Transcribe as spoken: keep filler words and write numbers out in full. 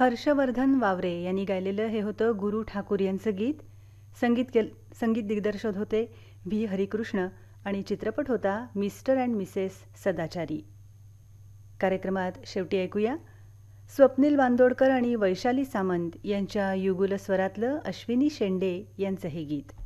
हर्षवर्धन वावरे यांनी गायलेलं हे होतं गुरु ठाकूर यांचं गीत. संगीत केल संगीत दिग्दर्शक होते व्ही हरिकृष्ण आणि चित्रपट होता मिस्टर अँड मिसेस सदाचारी. कार्यक्रमात शेवटी ऐकूया स्वप्नील बांदोडकर आणि वैशाली सामंत यांच्या युगुल स्वरातलं अश्विनी शेंडे यांचं हे गीत.